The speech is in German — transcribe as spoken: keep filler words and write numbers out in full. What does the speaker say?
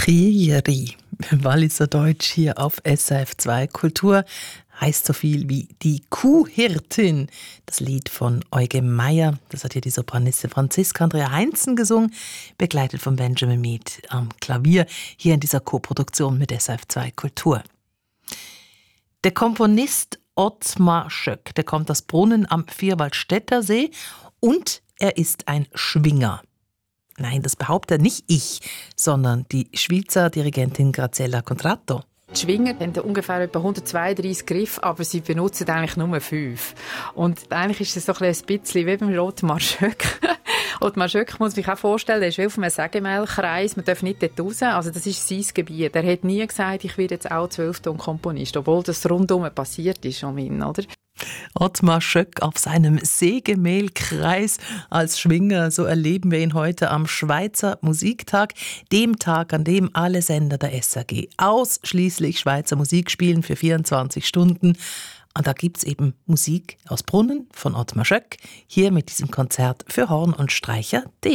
Krieri, Walliser Deutsch hier auf S R F zwei Kultur, heißt so viel wie die Kuhhirtin. Das Lied von Eugen Meyer, das hat hier die Sopranistin Franziska Andrea Heinzen gesungen, begleitet von Benjamin Mead am Klavier, hier in dieser Koproduktion mit S R F zwei Kultur. Der Komponist Ottmar Schöck, der kommt aus Brunnen am Vierwaldstätter See und er ist ein Schwinger. Nein, das behauptet nicht ich, sondern die Schweizer Dirigentin Graziella Contratto. Die Schwinger haben ungefähr etwa hundertzweiunddreißig Griffe, aber sie benutzen eigentlich nur fünf. Und eigentlich ist es so ein bisschen wie beim Ottmar Schöck. Ottmar Schöck muss sich auch vorstellen, er ist wie auf einem Sägemehlkreis, man darf nicht dort raus, also das ist sein Gebiet. Er hat nie gesagt, ich werde jetzt auch Zwölfton-Komponist, obwohl das rundum passiert ist um ihn, oder? Ottmar Schöck auf seinem Sägemehlkreis als Schwinger, so erleben wir ihn heute am Schweizer Musiktag, dem Tag, an dem alle Sender der S R G ausschließlich Schweizer Musik spielen für vierundzwanzig Stunden. Und da gibt es eben Musik aus Brunnen von Ottmar Schöck, hier mit diesem Konzert für Horn und Streicher D.